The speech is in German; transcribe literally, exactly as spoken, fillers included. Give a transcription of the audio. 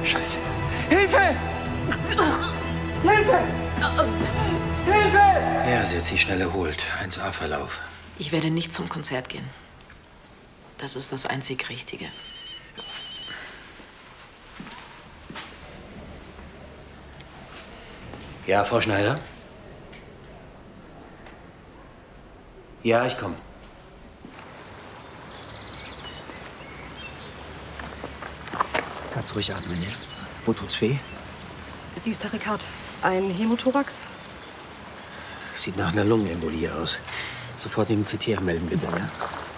Scheiße. Hilfe! Hilfe! Hilfe! Ja, sie hat sich schnell erholt. eins A Verlauf. Ich werde nicht zum Konzert gehen. Das ist das einzig Richtige. Ja, Frau Schneider? Ja, ich komme. Ganz ruhig atmen, ja? Wo tut's weh? Sie ist Tachykard. Ein Hämothorax? Sieht nach einer Lungenembolie aus. Sofort neben C T melden, bitte, ja?